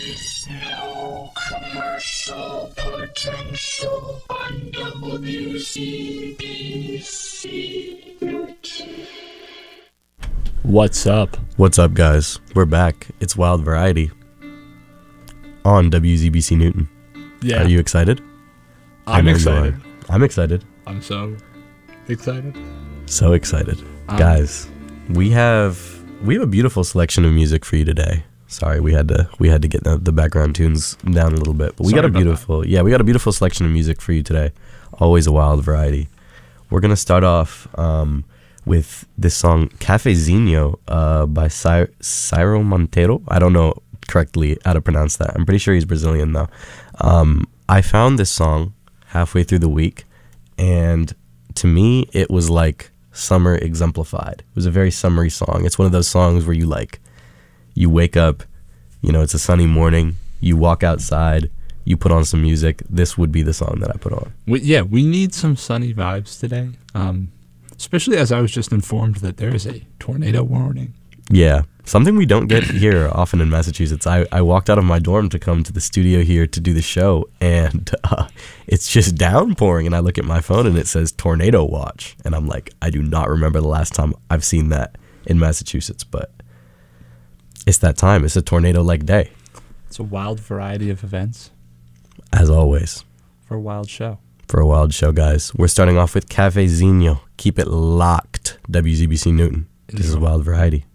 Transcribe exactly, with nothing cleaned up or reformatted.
is no commercial potential on W Z B C. What's up? What's up, guys? We're back. It's Wild Variety on W Z B C Newton. Yeah. Are you excited? I I'm know you excited. are. I'm excited. I'm so excited. So excited. Um, Guys, we have we have a beautiful selection of music for you today. Sorry, we had to we had to get the, the background tunes down a little bit, but we Sorry got a about beautiful yeah we got a beautiful selection of music for you today. Always a wild variety. We're gonna start off um, with this song Cafezinho uh, by Cy- Ciro Monteiro. I don't know correctly how to pronounce that. I'm pretty sure he's Brazilian though. Um, I found this song halfway through the week, and to me it was like summer exemplified. It was a very summery song. It's one of those songs where you like, you wake up, you know, it's a sunny morning, you walk outside, you put on some music. This would be the song that I put on. We, yeah, we need some sunny vibes today, um, especially as I was just informed that there is a tornado warning. Yeah, something we don't get here often in Massachusetts. I, I walked out of my dorm to come to the studio here to do the show, and uh, it's just downpouring, and I look at my phone and it says tornado watch, and I'm like, I do not remember the last time I've seen that in Massachusetts, but it's that time. It's a tornado-like day. It's a wild variety of events As always, for a wild show. for a wild show, guys. We're starting off with Cafezinho. Keep it locked, W Z B C Newton. This is Wild Variety.